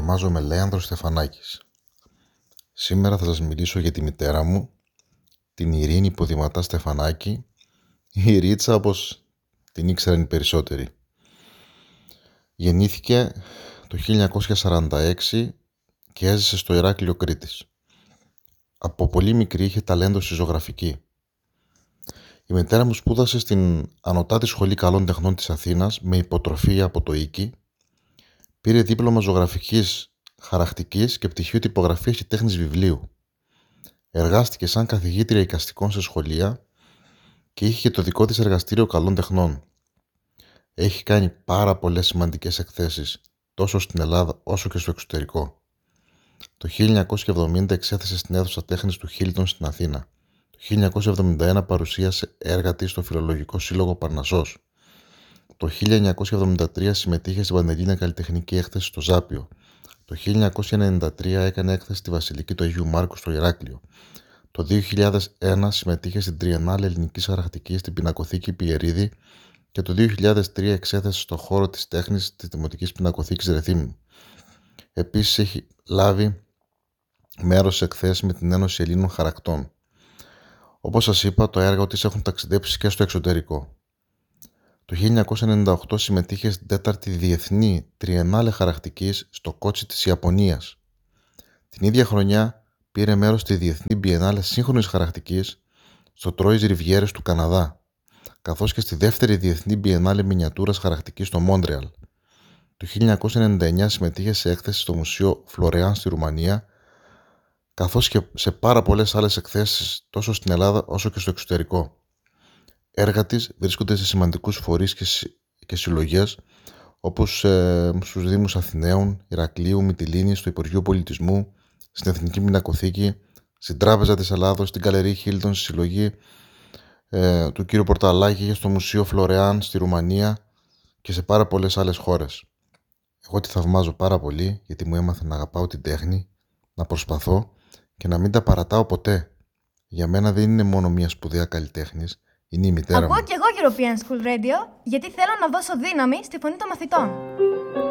Ονομάζομαι Λέανδρος Στεφανάκης. Σήμερα θα σας μιλήσω για τη μητέρα μου, την Ειρήνη Ποδηματά Στεφανάκη, η Ρίτσα όπως την ήξεραν οι περισσότεροι. Γεννήθηκε το 1946 και έζησε στο Ηράκλειο Κρήτης. Από πολύ μικρή είχε ταλέντο στη ζωγραφική. Η μητέρα μου σπούδασε στην Ανωτάτη Σχολή Καλών Τεχνών της Αθήνας με υποτροφία από το ΙΚΙ. Πήρε δίπλωμα ζωγραφικής χαρακτικής και πτυχίο τυπογραφίας και τέχνης βιβλίου. Εργάστηκε σαν καθηγήτρια εικαστικών σε σχολεία και είχε και το δικό της εργαστήριο καλών τεχνών. Έχει κάνει πάρα πολλές σημαντικές εκθέσεις τόσο στην Ελλάδα όσο και στο εξωτερικό. Το 1970 εξέθεσε στην αίθουσα τέχνης του Χίλτον στην Αθήνα. Το 1971 παρουσίασε έργα της στο Φιλολογικό Σύλλογο Παρνασσός. Το 1973 συμμετείχε στην Πανελλήνια Καλλιτεχνική Έκθεση στο Ζάπιο. Το 1993 έκανε έκθεση στη Βασιλική του Αγίου Μάρκου στο Ηράκλειο. Το 2001 συμμετείχε στην Τριενάλε Ελληνικής Χαρακτικής στην Πινακοθήκη Πιερίδη και το 2003 εξέθεσε στο χώρο της τέχνης της Δημοτικής Πινακοθήκης Ρεθύμνου. Επίσης έχει λάβει μέρος σε εκθέσεις με την Ένωση Ελλήνων Χαρακτών. Όπως σας είπα, το έργο της έχουν ταξιδέψει και στο εξωτερικό. Το 1998 συμμετείχε στην 4η Διεθνή Τριενάλε Χαρακτικής στο Κότσι της Ιαπωνίας. Την ίδια χρονιά πήρε μέρος στη Διεθνή Μπιενάλε Σύγχρονης Χαρακτικής στο Τρόις Ριβιέρες του Καναδά, καθώς και στη δεύτερη Διεθνή Μπιενάλε Μινιατούρας Χαρακτικής στο Μόντρεαλ. Το 1999 συμμετείχε σε έκθεση στο Μουσείο Φλωρεάν στη Ρουμανία, καθώς και σε πάρα πολλές άλλες εκθέσεις τόσο στην Ελλάδα όσο και στο εξωτερικό. Έργα της βρίσκονται σε σημαντικούς φορείς και συλλογές όπως στους Δήμους Αθηναίων, Ηρακλείου, Μυτιλήνης, στο Υπουργείο Πολιτισμού, στην Εθνική Πινακοθήκη, στην Τράπεζα της Ελλάδος, στην Γκαλερί Χίλτον, στη συλλογή του κ. Πορταλάκη, στο Μουσείο Φλωρεάν στη Ρουμανία και σε πάρα πολλές άλλες χώρες. Εγώ τη θαυμάζω πάρα πολύ γιατί μου έμαθε να αγαπάω την τέχνη, να προσπαθώ και να μην τα παρατάω ποτέ. Για μένα δεν είναι μόνο μια σπουδαία καλλιτέχνης, είναι η μητέρα μου. Ακούω κι εγώ European School Radio γιατί θέλω να δώσω δύναμη στη φωνή των μαθητών.